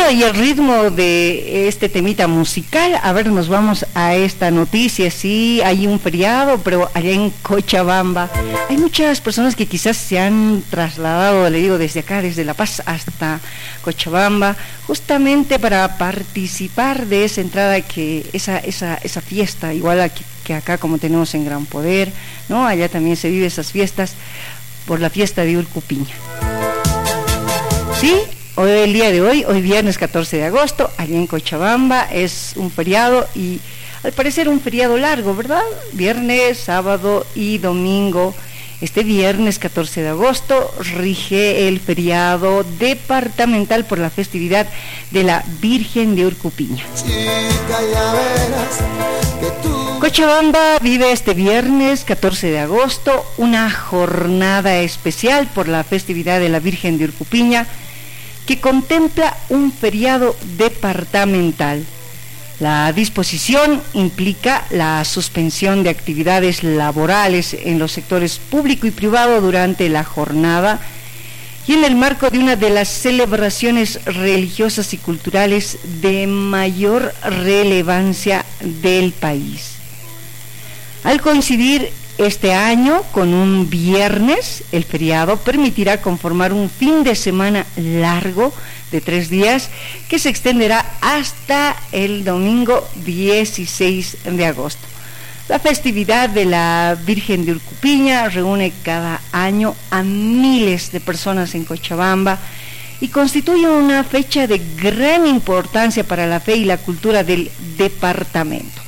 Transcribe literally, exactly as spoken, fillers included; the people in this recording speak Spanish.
Bueno, y el ritmo de este temita musical, a ver, nos vamos a esta noticia. Sí, hay un feriado, pero allá en Cochabamba hay muchas personas que quizás se han trasladado, le digo, desde acá, desde La Paz hasta Cochabamba, justamente para participar de esa entrada, que esa esa esa fiesta, igual aquí, que acá como tenemos en Gran Poder, ¿no? Allá también se vive esas fiestas por la fiesta de Urcupiña. ¿Sí? Hoy, el día de hoy, hoy viernes catorce de agosto, allá en Cochabamba, es un feriado y al parecer un feriado largo, ¿verdad? Viernes, sábado y domingo. Este viernes catorce de agosto rige el feriado departamental por la festividad de la Virgen de Urcupiña. Cochabamba vive este viernes catorce de agosto una jornada especial por la festividad de la Virgen de Urcupiña, que contempla un feriado departamental. La disposición implica la suspensión de actividades laborales en los sectores público y privado durante la jornada y en el marco de una de las celebraciones religiosas y culturales de mayor relevancia del país. Al coincidir este año con un viernes, el feriado permitirá conformar un fin de semana largo de tres días que se extenderá hasta el domingo dieciséis de agosto. La festividad de la Virgen de Urcupiña reúne cada año a miles de personas en Cochabamba y constituye una fecha de gran importancia para la fe y la cultura del departamento.